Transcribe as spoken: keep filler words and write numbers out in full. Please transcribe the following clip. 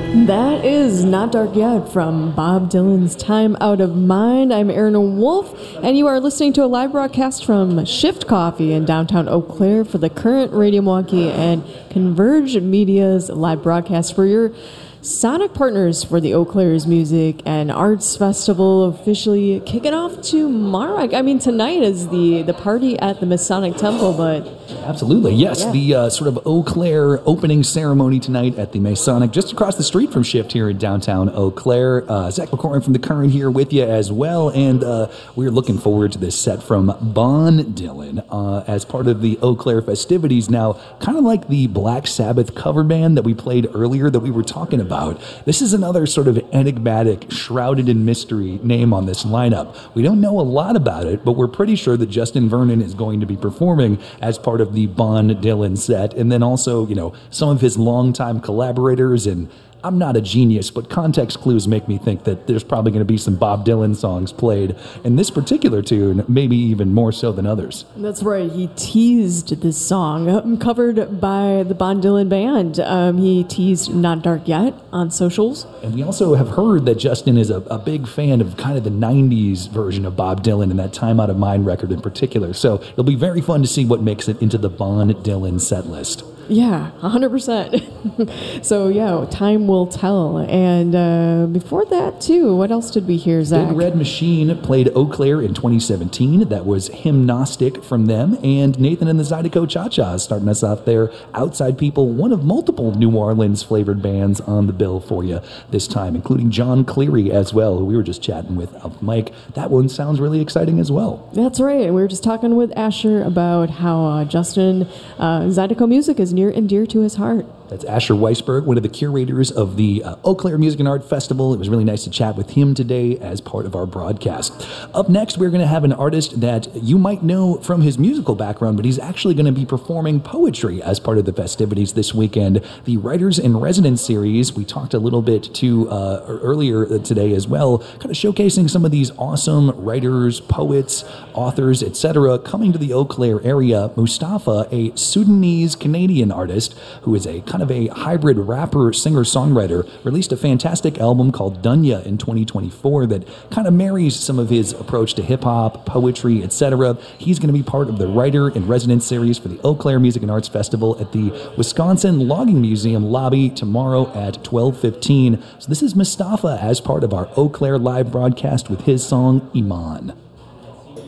That is Not Dark Yet from Bob Dylan's Time Out of Mind. I'm Erin Wolf, and you are listening to a live broadcast from Shift Coffee in downtown Eau Claire for the current Radio Milwaukee and Converge Media's live broadcast for your Sonic partners for the Eau Claire's Music and Arts Festival, officially kicking off tomorrow. I mean, tonight is the, the party at the Masonic Temple, but... Absolutely, yes. Yeah. The uh, sort of Eau Claire opening ceremony tonight at the Masonic, just across the street from Shift here in downtown Eau Claire. Uh, Zach McCormick from The Current here with you as well, and uh, we're looking forward to this set from Bon Dylan uh, as part of the Eau Claire festivities. Now, kind of like the Black Sabbath cover band that we played earlier that we were talking about, About. This is another sort of enigmatic, shrouded in mystery name on this lineup. We don't know a lot about it, but we're pretty sure that Justin Vernon is going to be performing as part of the Bon Dylan set, and then also, you know, some of his longtime collaborators. And I'm not a genius, but context clues make me think that there's probably going to be some Bob Dylan songs played in this particular tune, maybe even more so than others. That's right. He teased this song, um, covered by the Bon Dylan Band. Um, he teased Not Dark Yet on socials. And we also have heard that Justin is a, a big fan of kind of the nineties version of Bob Dylan and that Time Out of Mind record in particular. So it'll be very fun to see what makes it into the Bon Dylan set list. Yeah, one hundred percent. So, yeah, time will tell. And uh, before that, too, what else did we hear, Zach? Big Red Machine played Eau Claire in twenty seventeen. That was Hymnostic from them. And Nathan and the Zydeco Cha-Chas starting us off there. Outside People, one of multiple New Orleans-flavored bands on the bill for you this time, including John Cleary as well, who we were just chatting with off mic. That one sounds really exciting as well. That's right. And we were just talking with Asher about how uh, Justin, uh, Zydeco Music is near and dear to his heart. That's Asher Weisberg, one of the curators of the uh, Eau Claire Music and Art Festival. It was really nice to chat with him today as part of our broadcast. Up next, we're going to have an artist that you might know from his musical background, but he's actually going to be performing poetry as part of the festivities this weekend. The Writers in Residence series, we talked a little bit to uh, earlier today as well, kind of showcasing some of these awesome writers, poets, authors, et cetera, coming to the Eau Claire area. Mustafa, a Sudanese-Canadian artist who is a kind of a hybrid rapper, singer-songwriter, released a fantastic album called Dunya in twenty twenty-four that kind of marries some of his approach to hip-hop, poetry, et cetera. He's going to be part of the Writer in Residence series for the Eau Claire Music and Arts Festival at the Wisconsin Logging Museum lobby tomorrow at twelve fifteen. So this is Mustafa as part of our Eau Claire live broadcast with his song, Iman.